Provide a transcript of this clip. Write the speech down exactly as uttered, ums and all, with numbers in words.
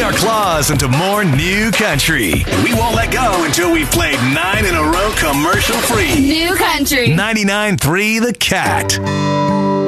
our claws into more new country. We won't let go until we've played nine in a row commercial free. New country. ninety-nine point three The Cat.